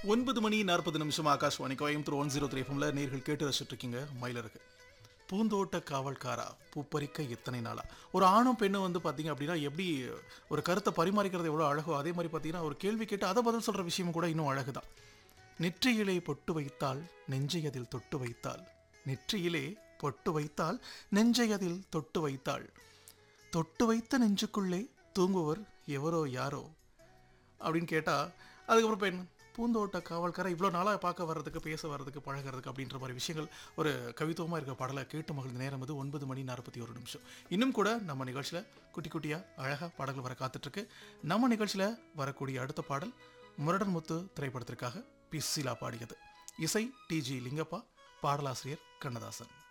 9:40 ஆகாஷ்வாணி கோயம்புத்தூர் 103 எஃப்எம்ல நேர்கள் கேட்டு ரசிச்சுட்டு இருக்கீங்க. மயிலருக்கு பூந்தோட்ட காவல்காரா பூப்பறிக்க எத்தனை நாளா. ஒரு ஆணும் பெண்ணும் வந்து பார்த்தீங்க அப்படின்னா எப்படி ஒரு கருத்தை பரிமாறிக்கிறது எவ்வளோ அழகோ, அதே மாதிரி பார்த்தீங்கன்னா ஒரு கேள்வி கேட்டு அதை பதில் சொல்கிற விஷயமும் கூட இன்னும் அழகு தான். நெற்றியிலே பொட்டு வைத்தால் நெஞ்சை அதில் தொட்டு வைத்தால், நெற்றியிலே பொட்டு வைத்தால் நெஞ்சை அதில் தொட்டு வைத்தாள், தொட்டு வைத்த நெஞ்சுக்குள்ளே தூங்குவர் எவரோ யாரோ அப்படின்னு கேட்டால், அதுக்கப்புறம் பெண் பூந்தோட்ட காவல்கார இவ்வளோ நாளாக பார்க்க வர்றதுக்கு, பேச வர்றதுக்கு, பழகிறதுக்கு அப்படின்ற மாதிரி விஷயங்கள் ஒரு கவித்துவமாக இருக்க பாடலை கேட்டு மகிழ்ந்த நேரம் இது 9:41. இன்னும் கூட நம்ம நிகழ்ச்சியில் குட்டி குட்டியாக அழகாக பாடல்கள் வர காத்துட்ருக்கு. நம்ம நிகழ்ச்சியில் வரக்கூடிய அடுத்த பாடல் முரடன் முத்து திரைப்படத்திற்காக பி. சுசீலா பாடியது. இசை டி. ஜி. லிங்கப்பா, பாடலாசிரியர் கண்ணதாசன்.